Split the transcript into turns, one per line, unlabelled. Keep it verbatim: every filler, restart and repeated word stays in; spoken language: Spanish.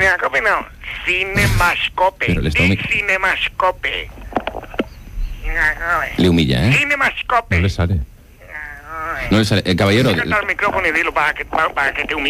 Cinemascope no. Cinemascope.
Pero le está
Di
humi-
Cinemascope.
Le humilla, ¿eh?
Cinemascope.
No le sale.
No le sale. El caballero...
Acércate al micrófono y dilo para que, para, para que te humille.